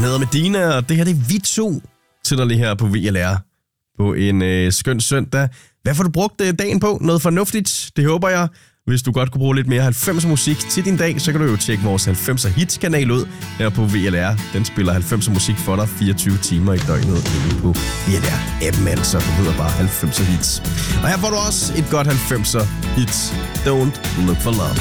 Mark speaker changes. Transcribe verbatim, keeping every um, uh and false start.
Speaker 1: Hun hedder Medina, og det her det er vi to til dig lige her på V L R på en øh, skøn søndag. Hvad får du brugt øh, dagen på? Noget fornuftigt? Det håber jeg. Hvis du godt kunne bruge lidt mere halvfemser musik til din dag, så kan du jo tjekke vores halvfemser hits kanal ud her på V L R. Den spiller halvfemser musik for dig fireogtyve timer i døgnet inde på V L R-appen, altså du hedder bare halvfemser hits. Og her får du også et godt halvfemser hits. Don't Look for Love.